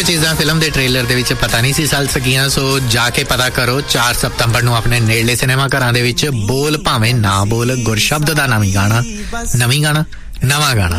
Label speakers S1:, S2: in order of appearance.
S1: ਚੀਜ਼ਾਂ ਫਿਲਮ ਦੇ ਟ੍ਰੇਲਰ ਦੇ ਵਿੱਚ ਪਤਾ ਨਹੀਂ ਸੀ ਚੱਲ ਸਕੀਆਂ, ਸੋ ਜਾ ਕੇ ਪਤਾ ਕਰੋ 4 ਸਤੰਬਰ ਨੂੰ ਆਪਣੇ ਨੇੜਲੇ ਸਿਨੇਮਾ ਘਰਾਂ ਦੇ ਵਿੱਚ ਬੋਲ ਭਾਵੇਂ ਨਾ ਬੋਲ ਗੁਰਸ਼ਬਦ ਦਾ ਨਵਾਂ ਗਾਣਾ